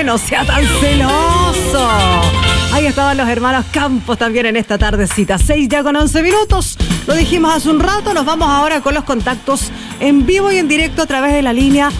no sea tan celoso. Ahí estaban los hermanos Campos también en esta tardecita. 6 ya con 11 minutos. Lo dijimos hace un rato. Nos vamos ahora con los contactos en vivo y en directo a través de la línea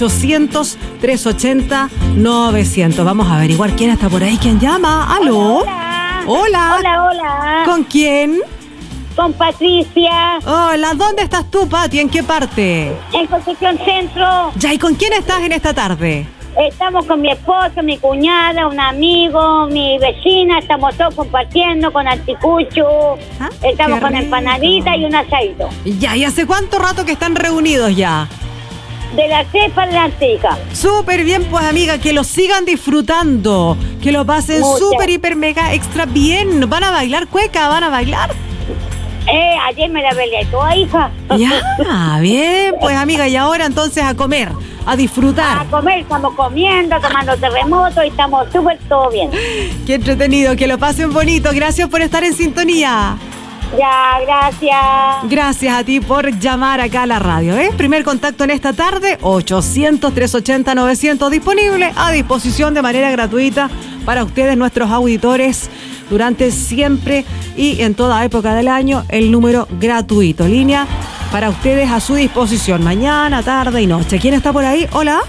800-380-900. Vamos a averiguar quién está por ahí, quién llama. ¿Aló? Hola. Hola. ¿Con quién? Con Patricia. Hola, ¿dónde estás tú, Pati? ¿En qué parte? En Concepción Centro. Ya, ¿y con quién estás en esta tarde? Estamos con mi esposo, mi cuñada, un amigo, mi vecina. Estamos todos compartiendo con anticucho. Estamos con empanadita y un asadito. Ya, ¿y hace cuánto rato que están reunidos ya? De la cepa de la antica. Súper bien, pues amiga, que lo sigan disfrutando. Que lo pasen súper, hiper, mega, extra bien. ¿Van a bailar cueca? ¿Van a bailar? Ayer me la peleé toda, hija. Ya, bien, pues amiga, y ahora entonces a comer, a disfrutar. A comer, estamos comiendo, tomando terremoto y estamos súper todo bien. Qué entretenido, que lo pasen bonito. Gracias por estar en sintonía. Ya, gracias. Gracias a ti por llamar acá a la radio, ¿eh? Primer contacto en esta tarde, 800-380-900, disponible a disposición de manera gratuita para ustedes, nuestros auditores, durante siempre y en toda época del año, el número gratuito. Línea para ustedes a su disposición, mañana, tarde y noche. ¿Quién está por ahí? Hola.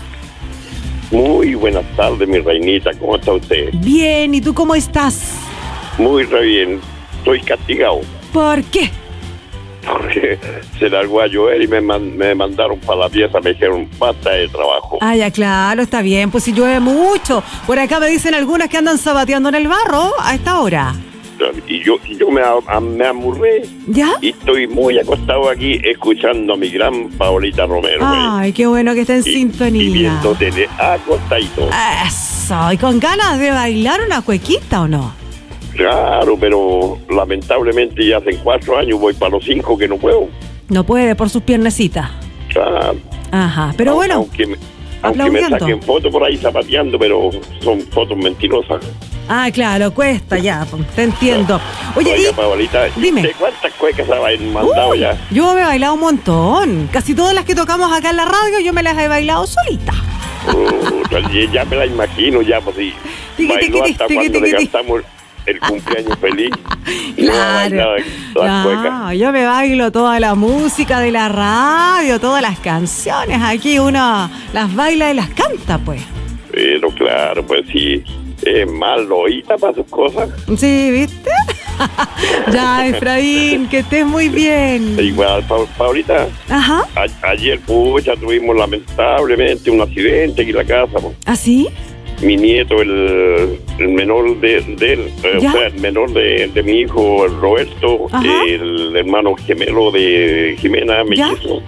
Muy buenas tardes, mi reinita. ¿Cómo está usted? Bien, ¿y tú cómo estás? Muy re bien. Estoy castigado. ¿Por qué? Porque se largó a llover y me mandaron para la pieza, me dijeron, basta de trabajo. Ah, ya, claro, está bien, pues si llueve mucho. Por acá me dicen algunas que andan zapateando en el barro a esta hora. Y yo me amurré. ¿Ya? Y estoy muy acostado aquí escuchando a mi gran Paolita Romero. Ay, qué bueno que está en sintonía. Y viendo tele acostadito. Eso, ¿y con ganas de bailar una cuequita o no? Claro, pero lamentablemente ya hace 4 años, voy para los 5 que no puedo. No puede por sus piernecitas. Claro. Ajá, pero bueno, aunque me saquen fotos por ahí zapateando, pero son fotos mentirosas. Ah, claro, cuesta ya, te entiendo. Oye, oiga, Paolita, dime. ¿Cuántas cuecas habéis mandado ya? Yo me he bailado un montón. Casi todas las que tocamos acá en la radio, yo me las he bailado solita. Ya me la imagino, ya, pues sí. Bailó hasta cuando le cantamos el cumpleaños feliz. Claro, yo me bailo toda la música de la radio, todas las canciones. Aquí uno las baila y las canta, pues. Pero claro, pues sí, es malo y para sus cosas. Sí, ¿viste? Ya, Efraín, que estés muy bien. Igual, Paulita. Ajá. Ayer, pucha, tuvimos lamentablemente un accidente aquí en la casa. ¿Ah, sí? Mi nieto, el menor de él, o sea, el menor de mi hijo, Roberto, el hermano gemelo de Jimena, mellizo,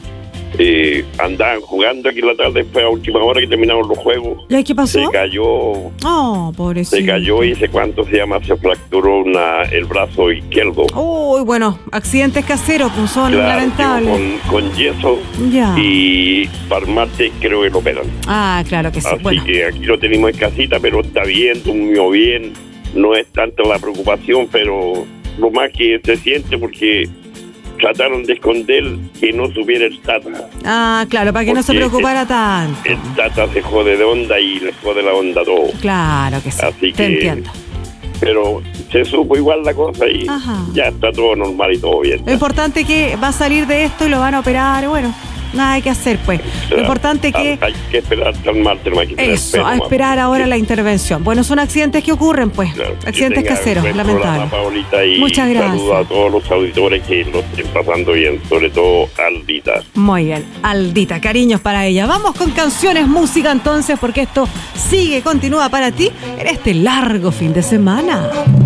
andaban jugando aquí en la tarde, fue a última hora que terminaron los juegos. ¿Y qué pasó? Se cayó. Oh, pobrecito. Se cayó y se fracturó el brazo izquierdo. Uy, bueno, accidentes caseros, pues son lamentables. Con yeso. Ya. Y para martes creo que lo operan. Ah, claro que sí. Así que aquí lo tenemos en casita, pero está bien, durmió bien. No es tanto la preocupación, pero lo más que se siente porque trataron de esconder que no supiera el Tata. Ah, claro, para que no se preocupara tanto. El Tata se jode de onda y le jode la onda todo. Claro que sí, así te entiendo. Pero se supo igual la cosa y ya está todo normal y todo bien. Lo importante es que va a salir de esto y lo van a operar, bueno, nada hay que hacer, pues. Lo importante es que... Hay que esperar hasta el martes, no hay que esperar. Eso, a esperar ahora la intervención. Bueno, son accidentes que ocurren, pues. Claro, accidentes caseros, lamentables. Muchas gracias. Saludo a todos los auditores que lo estén pasando bien, sobre todo Aldita. Muy bien, Aldita, cariños para ella. Vamos con canciones, música entonces, porque esto continúa para ti en este largo fin de semana.